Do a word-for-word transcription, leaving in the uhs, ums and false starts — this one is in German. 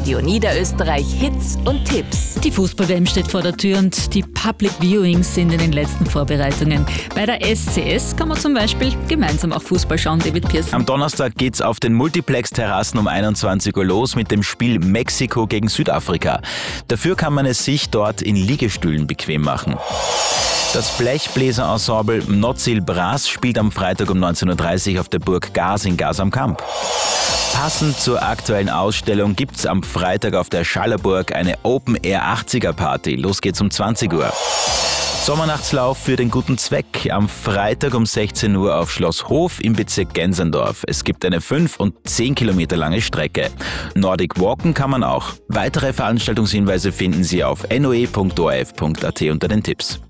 Radio Niederösterreich Hits und Tipps. Die Fußball-W M steht vor der Tür und die Public Viewings sind in den letzten Vorbereitungen. Bei der S C S kann man zum Beispiel gemeinsam auch Fußball schauen, David Pearson. Am Donnerstag geht's auf den Multiplex-Terrassen um einundzwanzig Uhr los mit dem Spiel Mexiko gegen Südafrika. Dafür kann man es sich dort in Liegestühlen bequem machen. Das Blechbläser-Ensemble Nozil Brass spielt am Freitag um neunzehn Uhr dreißig auf der Burg Gas in Gas am Kamp. Passend zur aktuellen Ausstellung gibt's am Freitag auf der Schallerburg eine Open-Air-achtziger-Party. Los geht's um zwanzig Uhr. Sommernachtslauf für den guten Zweck. Am Freitag um sechzehn Uhr auf Schloss Hof im Bezirk Gensendorf. Es gibt eine fünf und zehn Kilometer lange Strecke. Nordic Walken kann man auch. Weitere Veranstaltungshinweise finden Sie auf noe punkt o r f punkt a t unter den Tipps.